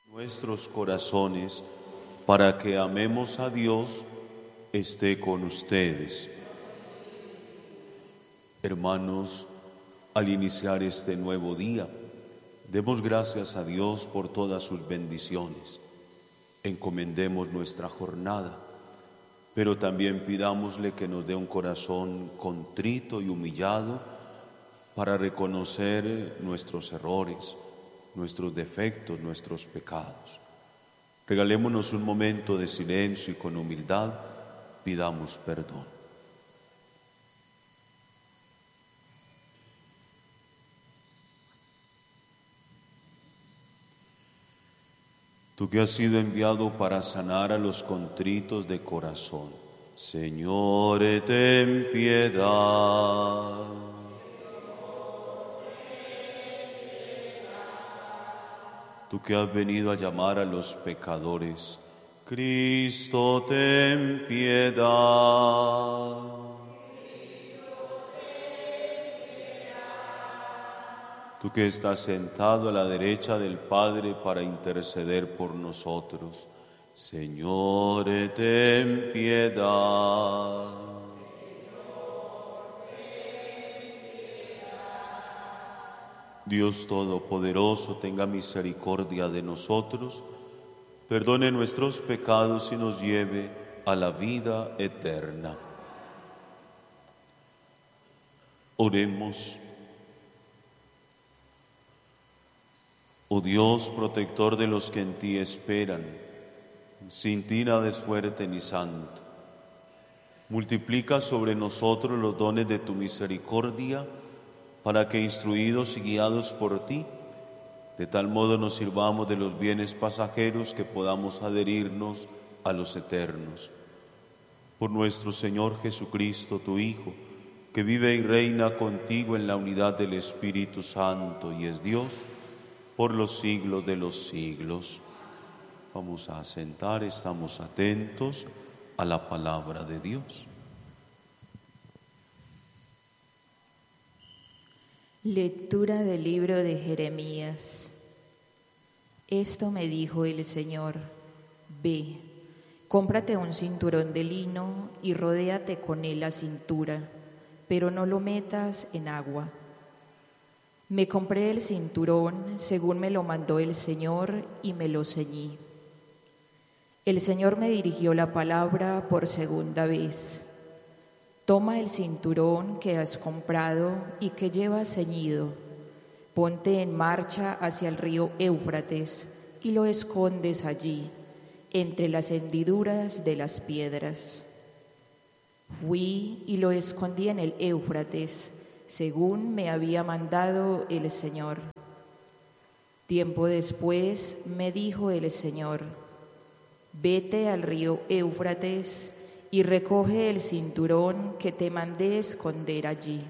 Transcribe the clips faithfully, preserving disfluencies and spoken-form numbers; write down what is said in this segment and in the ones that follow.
Nuestros corazones, para que amemos a Dios, esté con ustedes. Hermanos, al iniciar este nuevo día, demos gracias a Dios por todas sus bendiciones. Encomendemos nuestra jornada, pero también pidámosle que nos dé un corazón contrito y humillado para reconocer nuestros errores, nuestros defectos, nuestros pecados. Regalémonos un momento de silencio y con humildad pidamos perdón. Tú que has sido enviado para sanar a los contritos de corazón, Señor, ten piedad. Tú que has venido a llamar a los pecadores, Cristo, ten piedad. Tú que estás sentado a la derecha del Padre para interceder por nosotros, Señor, ten piedad. Dios Todopoderoso, tenga misericordia de nosotros, perdone nuestros pecados y nos lleve a la vida eterna. Oremos. Oh Dios, protector de los que en ti esperan, sin ti nada es fuerte ni santo. Multiplica sobre nosotros los dones de tu misericordia, para que, instruidos y guiados por ti, de tal modo nos sirvamos de los bienes pasajeros que podamos adherirnos a los eternos. Por nuestro Señor Jesucristo, tu Hijo, que vive y reina contigo en la unidad del Espíritu Santo y es Dios por los siglos de los siglos. Vamos a sentar, estamos atentos a la palabra de Dios. Lectura del libro de Jeremías. Esto me dijo el Señor: Ve, cómprate un cinturón de lino y rodéate con él la cintura, pero no lo metas en agua. Me compré el cinturón según me lo mandó el Señor y me lo ceñí. El Señor me dirigió la palabra por segunda vez. Toma el cinturón que has comprado y que llevas ceñido, ponte en marcha hacia el río Éufrates y lo escondes allí, entre las hendiduras de las piedras. Fui y lo escondí en el Éufrates, según me había mandado el Señor. Tiempo después me dijo el Señor: Vete al río Éufrates y recoge el cinturón que te mandé esconder allí.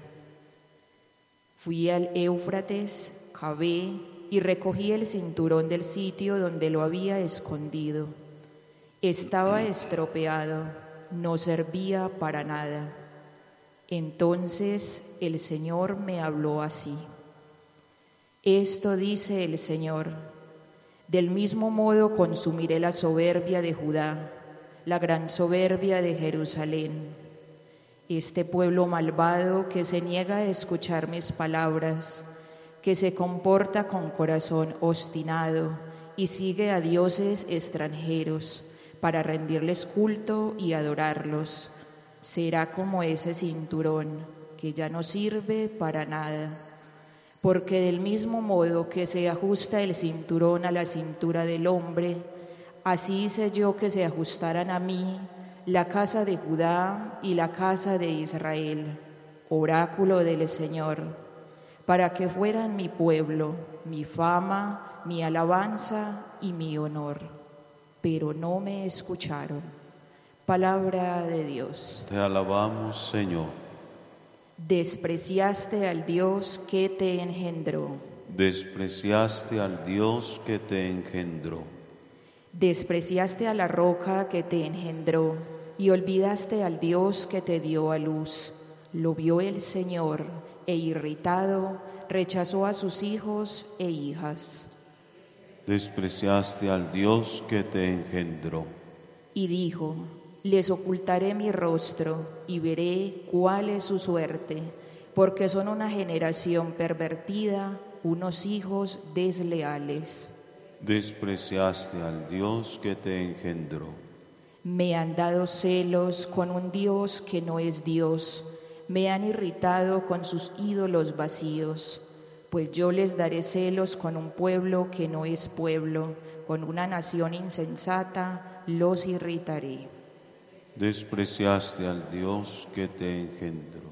Fui al Éufrates, cavé y recogí el cinturón del sitio donde lo había escondido. Estaba estropeado, no servía para nada. Entonces el Señor me habló así: Esto dice el Señor: del mismo modo consumiré la soberbia de Judá, la gran soberbia de Jerusalén. Este pueblo malvado que se niega a escuchar mis palabras, que se comporta con corazón obstinado y sigue a dioses extranjeros para rendirles culto y adorarlos, será como ese cinturón que ya no sirve para nada. Porque del mismo modo que se ajusta el cinturón a la cintura del hombre, así hice yo que se ajustaran a mí la casa de Judá y la casa de Israel, oráculo del Señor, para que fueran mi pueblo, mi fama, mi alabanza y mi honor. Pero no me escucharon. Palabra de Dios. Te alabamos, Señor. Despreciaste al Dios que te engendró. Despreciaste al Dios que te engendró. Despreciaste a la roca que te engendró y olvidaste al Dios que te dio a luz. Lo vio el Señor e irritado rechazó a sus hijos e hijas. Despreciaste al Dios que te engendró. Y dijo: les ocultaré mi rostro y veré cuál es su suerte, porque son una generación pervertida, unos hijos desleales. Despreciaste al Dios que te engendró. Me han dado celos con un Dios que no es Dios, me han irritado con sus ídolos vacíos, pues yo les daré celos con un pueblo que no es pueblo, con una nación insensata los irritaré. Despreciaste al Dios que te engendró.